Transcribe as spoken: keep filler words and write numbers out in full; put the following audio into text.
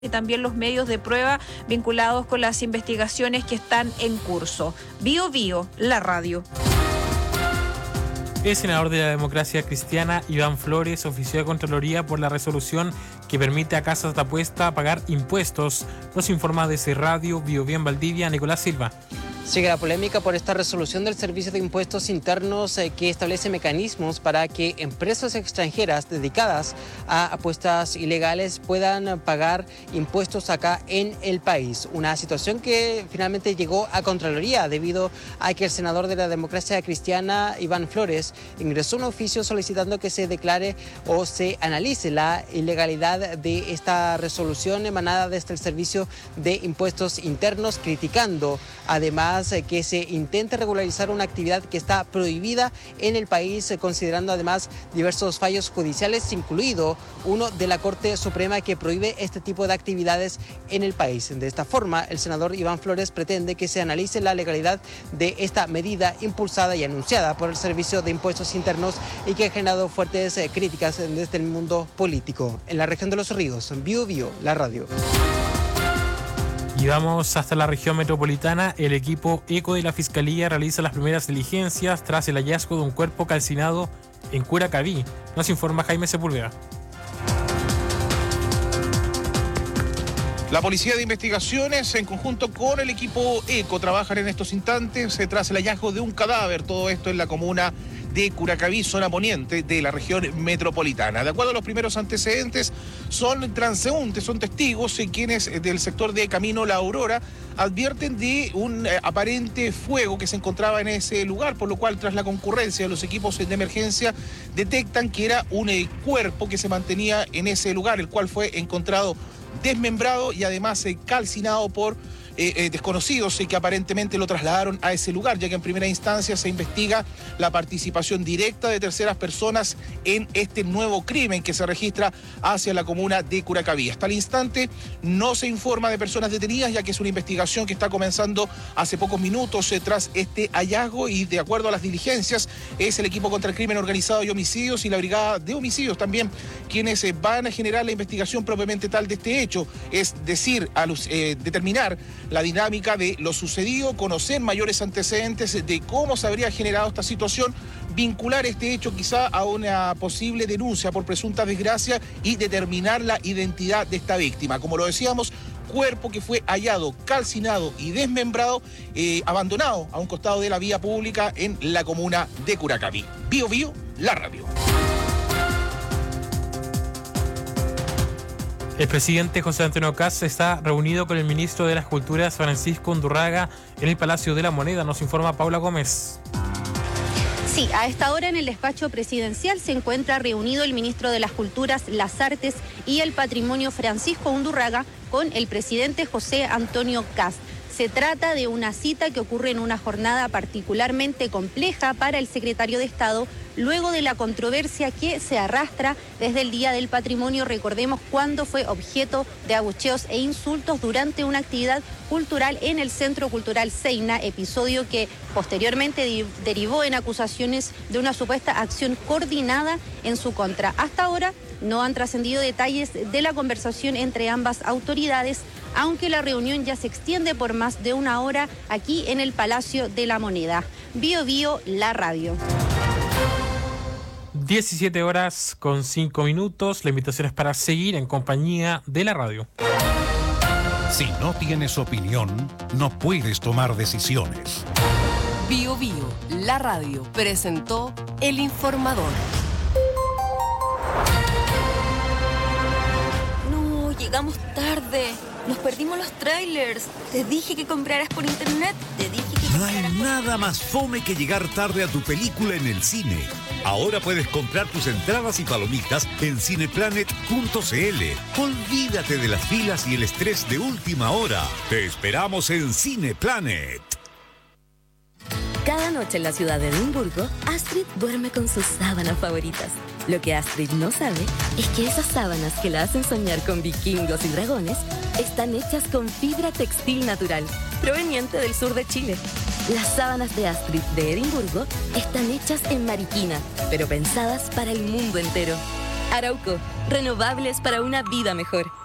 y también los medios de prueba vinculados con las investigaciones que están en curso. Bio Bio, la radio. El senador de la Democracia Cristiana, Iván Flores, ofició a Contraloría por la resolución que permite a casas de apuesta pagar impuestos. Nos informa desde Radio Bio Bio en Valdivia, Nicolás Silva. Sigue la polémica por esta resolución del Servicio de Impuestos Internos eh, que establece mecanismos para que empresas extranjeras dedicadas a apuestas ilegales puedan pagar impuestos acá en el país. Una situación que finalmente llegó a Contraloría debido a que el senador de la Democracia Cristiana, Iván Flores, ingresó un oficio solicitando que se declare o se analice la ilegalidad de esta resolución emanada desde el Servicio de Impuestos Internos, criticando además que se intente regularizar una actividad que está prohibida en el país, considerando además diversos fallos judiciales, incluido uno de la Corte Suprema que prohíbe este tipo de actividades en el país. De esta forma, el senador Iván Flores pretende que se analice la legalidad de esta medida impulsada y anunciada por el Servicio de Impuestos Internos y que ha generado fuertes críticas desde el mundo político. En la región de Los Ríos, Bio Bio, la radio. Y vamos hasta la región metropolitana. El equipo ECO de la Fiscalía realiza las primeras diligencias tras el hallazgo de un cuerpo calcinado en Curacaví. Nos informa Jaime Sepúlveda. La Policía de Investigaciones, en conjunto con el equipo ECO, trabajan en estos instantes tras el hallazgo de un cadáver. Todo esto en la comuna de Curacaví, zona poniente de la región metropolitana. De acuerdo a los primeros antecedentes, son transeúntes, son testigos eh, quienes eh, del sector de Camino La Aurora advierten de un eh, aparente fuego que se encontraba en ese lugar, por lo cual tras la concurrencia de los equipos de emergencia detectan que era un eh, cuerpo que se mantenía en ese lugar, el cual fue encontrado desmembrado y además eh, calcinado por Eh, eh, desconocidos eh, que aparentemente lo trasladaron a ese lugar, ya que en primera instancia se investiga la participación directa de terceras personas en este nuevo crimen que se registra hacia la comuna de Curacaví. Hasta el instante no se informa de personas detenidas, ya que es una investigación que está comenzando hace pocos minutos eh, tras este hallazgo, y de acuerdo a las diligencias es el equipo contra el crimen organizado y homicidios y la brigada de homicidios también quienes eh, van a generar la investigación propiamente tal de este hecho, es decir, a los, eh, determinar la dinámica de lo sucedido, conocer mayores antecedentes de cómo se habría generado esta situación, vincular este hecho quizá a una posible denuncia por presunta desgracia y determinar la identidad de esta víctima. Como lo decíamos, cuerpo que fue hallado, calcinado y desmembrado, eh, abandonado a un costado de la vía pública en la comuna de Curacaví. Bio Bio, la radio. El presidente José Antonio Kast está reunido con el ministro de las Culturas, Francisco Undurraga, en el Palacio de la Moneda. Nos informa Paula Gómez. Sí, a esta hora en el despacho presidencial se encuentra reunido el ministro de las Culturas, las Artes y el Patrimonio, Francisco Undurraga, con el presidente José Antonio Kast. Se trata de una cita que ocurre en una jornada particularmente compleja para el secretario de Estado, luego de la controversia que se arrastra desde el Día del Patrimonio. Recordemos cuando fue objeto de abucheos e insultos durante una actividad cultural en el Centro Cultural Seina, episodio que posteriormente derivó en acusaciones de una supuesta acción coordinada en su contra. Hasta ahora no han trascendido detalles de la conversación entre ambas autoridades, aunque la reunión ya se extiende por más de una hora aquí en el Palacio de la Moneda. Bio Bio, la radio. diecisiete horas con cinco minutos. La invitación es para seguir en compañía de la radio. Si no tienes opinión, no puedes tomar decisiones. Bio Bio, la radio, presentó El Informador. No, llegamos tarde. Nos perdimos los trailers. Te dije que compraras por internet. Te dije que No hay nada más fome que llegar tarde a tu película en el cine. Ahora puedes comprar tus entradas y palomitas en cineplanet punto cl. Olvídate de las filas y el estrés de última hora. Te esperamos en Cineplanet. Cada noche en la ciudad de Edimburgo, Astrid duerme con sus sábanas favoritas. Lo que Astrid no sabe es que esas sábanas que la hacen soñar con vikingos y dragones están hechas con fibra textil natural, proveniente del sur de Chile. Las sábanas de Astrid de Edimburgo están hechas en Mariquina, pero pensadas para el mundo entero. Arauco, renovables para una vida mejor.